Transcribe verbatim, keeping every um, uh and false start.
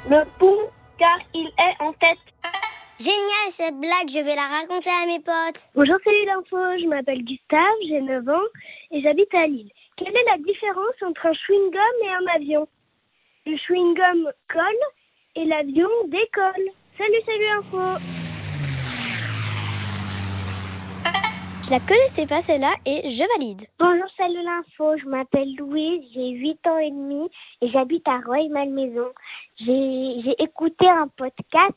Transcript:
Le pont, car il est en tête. Génial cette blague, je vais la raconter à mes potes. Bonjour, salut l'info, je m'appelle Gustave, j'ai neuf ans et j'habite à Lille. Quelle est la différence entre un chewing-gum et un avion? Le chewing-gum colle et l'avion décolle. Salut, salut l'info. Je la connaissais pas celle-là et je valide. Bonjour, salut l'info, je m'appelle Louise, j'ai huit ans et demi et j'habite à Rueil-Malmaison. J'ai, j'ai écouté un podcast